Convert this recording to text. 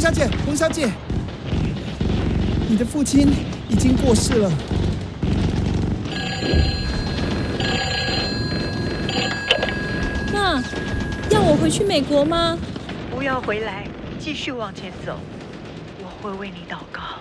小姐，洪小姐，你的父亲已经过世了。 妈，要我回去美国吗？ 不要回来，继续往前走，我会为你祷告。